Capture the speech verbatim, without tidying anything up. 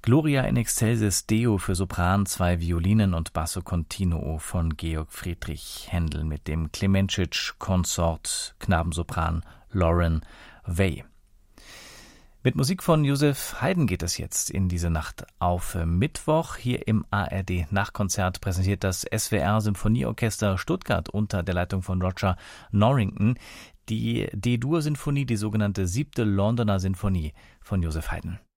Gloria in excelsis Deo für Sopran, zwei Violinen und Basso Continuo von Georg Friedrich Händel mit dem Klemenčič-Konsort Knabensopran Lauren Way. Mit Musik von Joseph Haydn geht es jetzt in diese Nacht auf Mittwoch. Hier im A R D-Nachtkonzert präsentiert das S W R-Symphonieorchester Stuttgart unter der Leitung von Roger Norrington die D-Dur-Sinfonie, die sogenannte siebte Londoner Sinfonie von Joseph Haydn.